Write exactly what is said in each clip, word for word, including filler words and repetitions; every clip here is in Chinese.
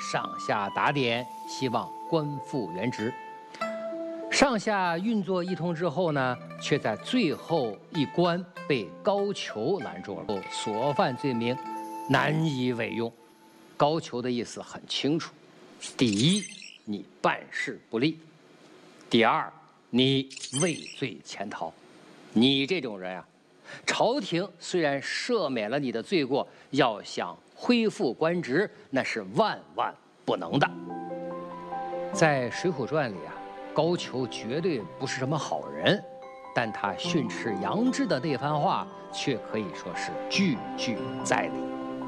上下打点，希望官复原职。上下运作一通之后呢，却在最后一关被高俅拦住了，所犯罪名难以委用。高俅的意思很清楚：第一，你办事不力；第二，你畏罪潜逃。你这种人啊，朝廷虽然赦免了你的罪过，要想恢复官职，那是万万不能的。在《水浒传》里啊，高俅绝对不是什么好人，但他训斥杨志的那番话，却可以说是句句在理。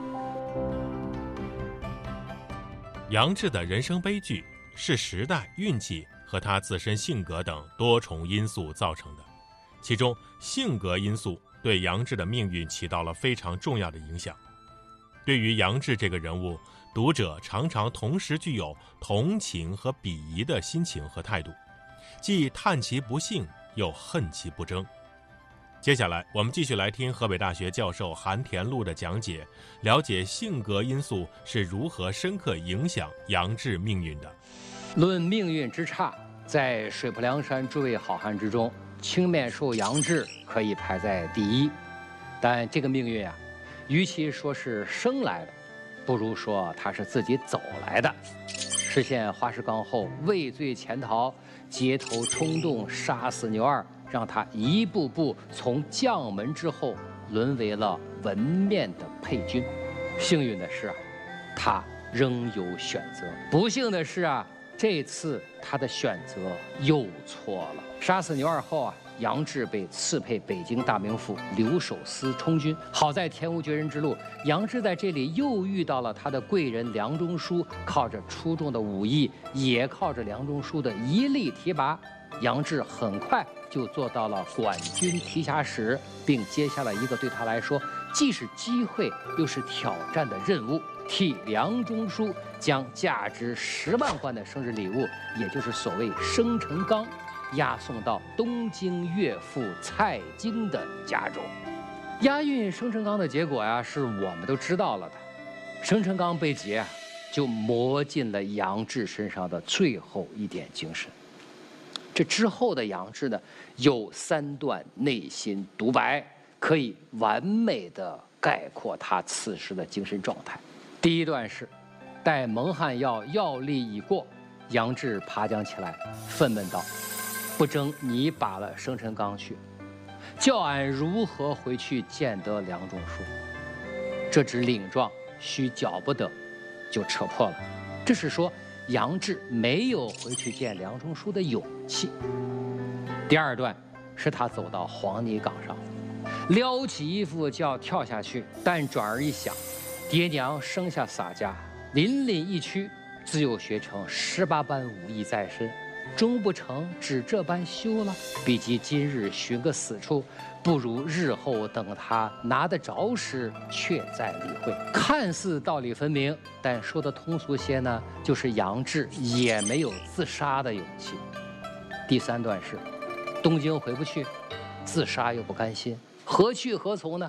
杨志的人生悲剧是时代、运气和他自身性格等多重因素造成的，其中性格因素对杨志的命运起到了非常重要的影响。对于杨志这个人物，读者常常同时具有同情和鄙夷的心情和态度，既叹其不幸，又恨其不争。接下来我们继续来听河北大学教授韩田禄的讲解，了解性格因素是如何深刻影响杨志命运的。 论命运之差，在水泊梁山诸位好汉之中，青面兽杨志可以排在第一。但这个命运啊，与其说是生来的，不如说他是自己走来的。实现花石纲后，畏罪潜逃，街头冲动杀死牛二，让他一步步从将门之后沦为了文面的配军。幸运的是啊，他仍有选择；不幸的是啊，这次他的选择又错了。杀死牛二后啊，杨志被赐配北京大名府留守司充军。好在天无绝人之路，杨志在这里又遇到了他的贵人梁中书，靠着出众的武艺，也靠着梁中书的一力提拔，杨志很快就做到了管军提辖使，并接下了一个对他来说既是机会又是挑战的任务，替梁中书将价值十万贯的生日礼物，也就是所谓生辰纲，押送到东京岳父蔡京的家中。押运生辰纲的结果呀，是我们都知道了的。生辰纲被劫啊，就磨尽了杨志身上的最后一点精神。这之后的杨志呢，有三段内心独白，可以完美的概括他此时的精神状态。第一段是：待蒙汗药药力已过，杨志爬将起来，愤懑道：“不争你把了生辰纲去，叫俺如何回去见得梁中书？”这纸领状须缴不得，就扯破了。这是说杨志没有回去见梁中书的勇气。第二段是他走到黄泥岗上，撩起衣服就要跳下去，但转而一想，爹娘生下洒家，淋漓一躯，自幼学成十八般武艺在身，终不成只这般休了。比及今日寻个死处，不如日后等他拿得着时，却再理会。看似道理分明，但说的通俗些呢，就是杨志也没有自杀的勇气。第三段是：东京回不去，自杀又不甘心，何去何从呢？